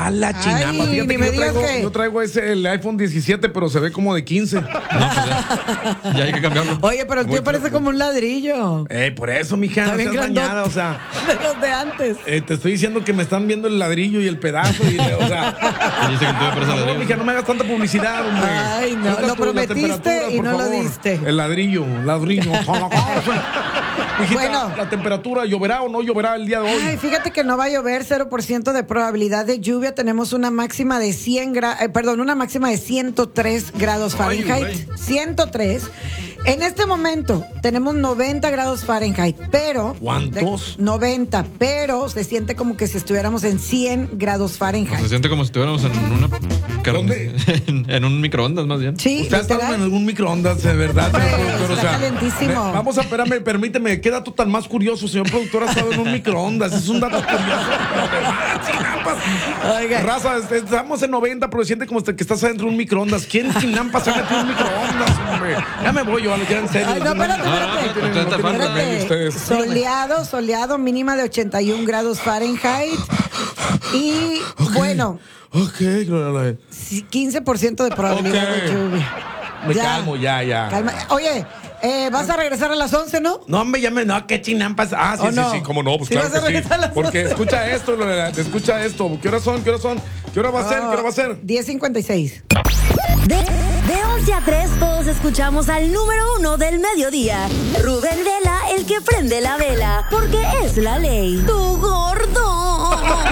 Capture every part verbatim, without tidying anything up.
A la chinampa. Ay, Fíjate ni que me yo digas traigo, que- yo traigo ese, el iPhone diecisiete, pero se ve como de quince. No, pues ya, ya hay que cambiarlo. Oye, pero el Muy tío parece claro. como un ladrillo. Eh, por eso, mija, Está no bien seas grandote. dañada, o sea. De los de antes. Eh, te estoy diciendo que me están viendo el ladrillo y el pedazo. Y, o sea, Y dice que el tuyo parece no, ladrillo. mija, no me hagas tanta publicidad, hombre. Ay, no, Suelta lo tu- la prometiste temperatura, y por no lo favor. diste. El ladrillo, ladrillo. Mijita, Bueno. la temperatura, ¿lloverá o no lloverá el día de hoy? Ay, fíjate que no va a llover, cero por ciento de probabilidad de lluvia. Tenemos una máxima de cien grados, eh, perdón, una máxima de ciento tres grados Ay, Fahrenheit. ciento tres. En este momento tenemos noventa grados Fahrenheit, pero... ¿Cuántos? de- noventa, pero se siente como que si estuviéramos en cien grados Se Fahrenheit. siente como si estuviéramos en una. ¿Dónde? En, en un microondas, más bien. Sí, Ustedes estaban en literal. algún microondas, de verdad, Hombre, señor productor, está calentísimo. me- vamos a esperarme, permíteme, qué dato tan más curioso, señor productor, ha estado en un microondas, es un dato curioso. Chinampas. Oiga. Raza, este, estamos en noventa, pero siente como que estás adentro de un microondas. ¿Quién chinampas se ha metido en un microondas, hombre? Ya me voy yo, vale, ya en serio. Ay, no, espérate, No, no, espérate. no, usted está tienen falta. remedio Espérate. ustedes. Soleado, soleado, mínima de ochenta y un grados Fahrenheit. Y bueno, Ok, Gloria. sí, quince por ciento de probabilidad Ok. de lluvia. Me calmo, ya, ya. Calma. Oye, eh, vas a regresar a las once, ¿no? No, hombre, ya me. No, qué chinampas. Ah, sí, ¿O sí, no? sí, cómo no, pues ¿Sí claro vas a que sí. regresar a las Porque once? escucha esto, Loredana, escucha esto. ¿Qué horas son? ¿Qué horas son? ¿Qué hora va a ser? ¿Qué hora va a ser? diez cincuenta y seis. De, de once a tres todos escuchamos al número uno del mediodía. Rubén Vela, el que prende la vela. Porque es la ley. ¡Tu gordo!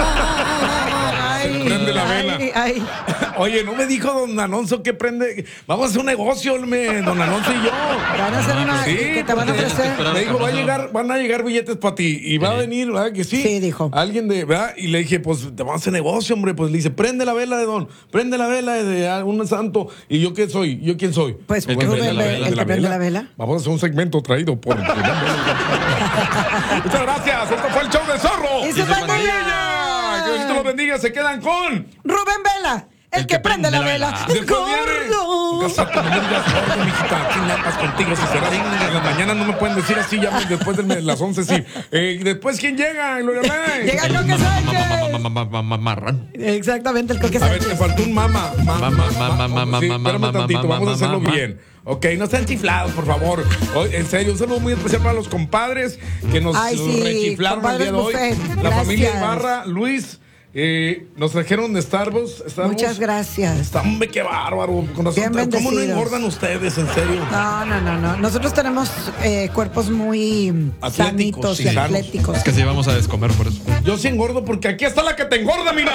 Se prende la vela. Ay, ay. Oye, no me dijo don Alonso que prende. Vamos a hacer un negocio, me, don Alonso y yo. Van a hacer una Sí, que te van a porque ofrecer. me dijo, va a llegar, van a llegar billetes para ti. Y va a venir, ¿verdad? Que sí. Sí, dijo. Alguien de, ¿verdad? Y le dije, pues te vamos a hacer negocio, hombre. Pues le dice, prende la vela de don, prende la vela de un santo. ¿Y yo qué soy? ¿Yo quién soy? Pues El que Rubén prende la Vela, vela. el que prende la vela. Vamos a hacer un segmento traído por. Muchas gracias. Esto fue el show del zorro. ¡Y su pandilla! Que Diosito los bendiga. Se quedan con. Rubén Vela, el, que, prende la vela. ¡El Después viene. gordo! Gasato, no me digas gordo, mijita. ¿Quién napas contigo? Si será digna. En la mañana no me pueden decir así, ya me- después de las once sí. Eh, después, ¿quién llega? Lo llamé. Llega El Coque ma- ma- ma- Sánchez. ma- ma- ma- ma- marrán. Exactamente, el Coque A ver, te Sánchez. faltó un mama. Mama, Ma- ma- ma- ma- ma- Sí, ma- espérame ma- tantito, ma- vamos a ma- hacerlo ma- bien. Ok, no sean chiflados, por favor. O- En serio, un saludo muy especial para los compadres que nos Ay, sí, rechiflaron el día de hoy. compadres Buffet, La familia gracias. Ibarra, Luis, eh, nos trajeron de Starbucks. Starbucks. Muchas gracias. Está, hombre, qué bárbaro. Con razón, Bien ¿cómo no bendecidos. engordan ustedes, en serio? No, no, no, no. Nosotros tenemos eh, cuerpos muy Atléticos, sanitos sí, y sanos. atléticos. Es que sí vamos a descomer por eso. Yo sí engordo porque aquí está la que te engorda, mira.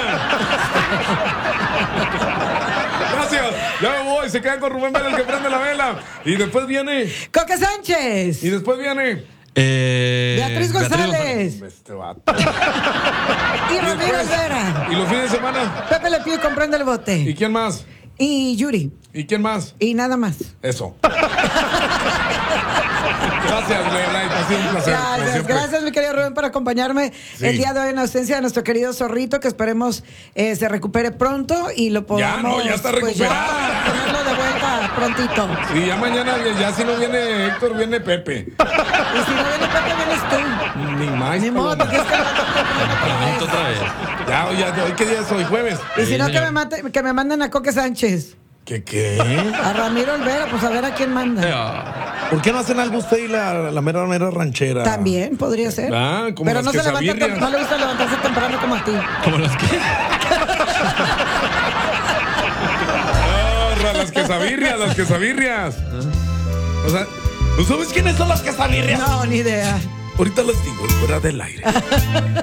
Gracias. Ya me voy. Se quedan con Rubén Vela, el que prende la vela. Y después viene. Coque Sánchez. Y después viene. Eh, Beatriz González. Este vato. Y Ramiro Olvera. Y los fines de semana. Pepe Le Pew comprende el ¿Y bote. quién más? Y Yuri. ¿Y quién más? Y nada más. Eso. Gracias, Leila. Ha sido un placer. como Gracias, siempre. gracias mi querido Rubén por acompañarme Sí. el día de hoy en ausencia de nuestro querido Zorrito, que esperemos eh, se recupere pronto y lo podamos no, ya está pues, ya, recuperado. tenerlo de vuelta prontito. Sí, ya mañana, ya si no viene Héctor, viene Pepe. Y si no viene Pepe, vienes tú. Ni más. Ni modo, paloma. porque es que Pregunto otra vez. Ya, ya, hoy qué día es hoy, jueves. Y si no, Sí, que me, señor. mate- que me manden a Coque Sánchez. ¿Qué qué? A Ramiro Olvera, pues a ver a quién manda. Ah, ¿Por qué no hacen algo usted y la, la mera mera ranchera? También podría ser. Ah, como Pero las no se levanta quesabirrias. tem- no le gusta levantarse temprano como a ti. Como las que. Ah, ra- las quesabirrias, las quesabirrias. O sea, ¿no sabes quiénes son las quesabirrias? No, ni idea. Ahorita las digo, fuera del aire.